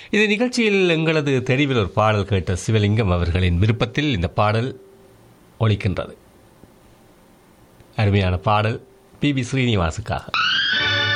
இந்த நிகழ்ச்சியில் எங்களது தெரிவில் ஒரு பாடல் கேட்ட சிவலிங்கம் அவர்களின் விருப்பத்தில் இந்த பாடல் ஒலிக்கின்றது. அருமையான பாடல் PB ஸ்ரீனிவாசுக்காக.